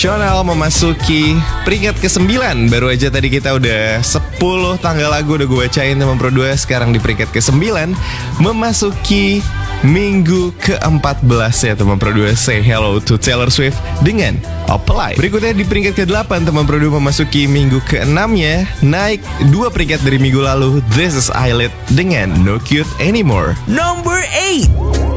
Nasional memasuki peringkat ke-9. Baru aja tadi kita udah 10 tanggal lagu udah gue bacain teman Pro 2. Sekarang di peringkat ke-9 memasuki minggu ke-14 ya teman Pro 2. Say hello to Taylor Swift dengan Apply. Berikutnya di peringkat ke-8 teman Pro 2 memasuki minggu ke-6-nya, naik 2 peringkat dari miggu lalu. This is Eyelid dengan No Cute Anymore. Number 8.